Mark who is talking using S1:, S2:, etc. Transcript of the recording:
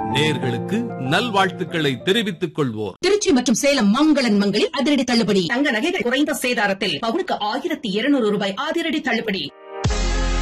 S1: நேயர்களுக்கு நல்வாழ்த்துக்களை தெரிவித்துக் கொள்வோர்.
S2: திருச்சி மற்றும் சேலம் மங்களன் மங்களில் அதிரடி தள்ளுபடி.
S3: தங்க நகைகள் குறைந்த சேதாரத்தில் பவுனுக்கு 1200 ரூபாய் அதிரடி தள்ளுபடி.